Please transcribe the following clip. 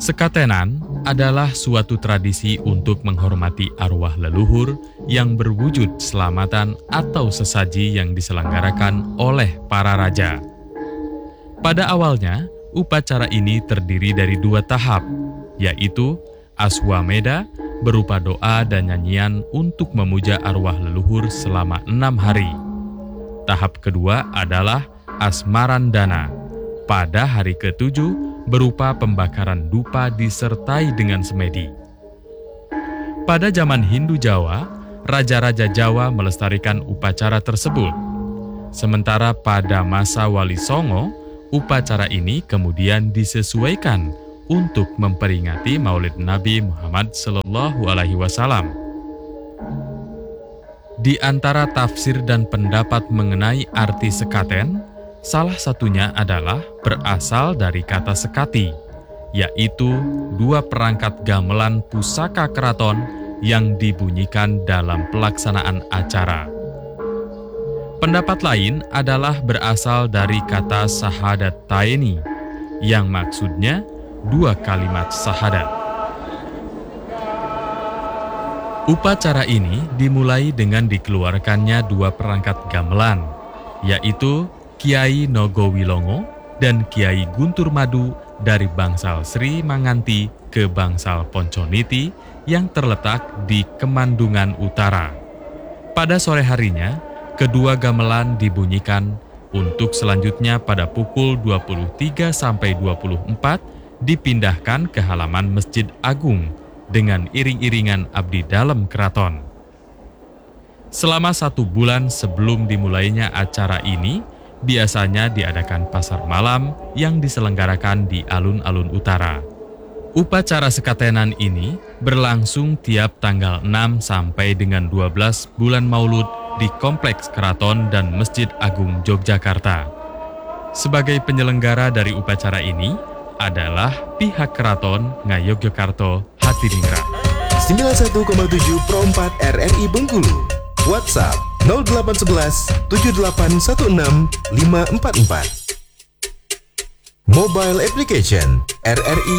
Sekatenan adalah suatu tradisi untuk menghormati arwah leluhur yang berwujud selamatan atau sesaji yang diselenggarakan oleh para raja. Pada awalnya, upacara ini terdiri dari 2 tahap, yaitu Aswameda berupa doa dan nyanyian untuk memuja arwah leluhur selama 6 hari. Tahap kedua adalah Asmarandana. Pada hari ke-7 berupa pembakaran dupa disertai dengan semedi. Pada zaman Hindu Jawa, raja-raja Jawa melestarikan upacara tersebut. Sementara pada masa Wali Songo, upacara ini kemudian disesuaikan untuk memperingati Maulid Nabi Muhammad SAW. Di antara tafsir dan pendapat mengenai arti sekaten, salah satunya adalah berasal dari kata sekati, yaitu 2 perangkat gamelan pusaka keraton yang dibunyikan dalam pelaksanaan acara. Pendapat lain adalah berasal dari kata sahadat taeni, yang maksudnya 2 kalimat sahadat. Upacara ini dimulai dengan dikeluarkannya 2 perangkat gamelan, yaitu Kiai Nogowilongo dan Kiai Guntur Madu dari bangsal Sri Manganti ke bangsal Ponconiti yang terletak di Kemandungan Utara. Pada sore harinya, kedua gamelan dibunyikan untuk selanjutnya pada pukul 23-24 dipindahkan ke halaman Masjid Agung dengan iring-iringan abdi dalam keraton. Selama 1 bulan sebelum dimulainya acara ini, biasanya diadakan pasar malam yang diselenggarakan di alun-alun utara. Upacara sekatenan ini berlangsung tiap tanggal 6 sampai dengan 12 bulan Maulud di Kompleks Keraton dan Masjid Agung Yogyakarta. Sebagai penyelenggara dari upacara ini adalah pihak Keraton Ngayogyakarta Hadiningrat. 91,7 Pro 4 RRI Bengkulu. WhatsApp 0811 7816 544. Mobile application RRI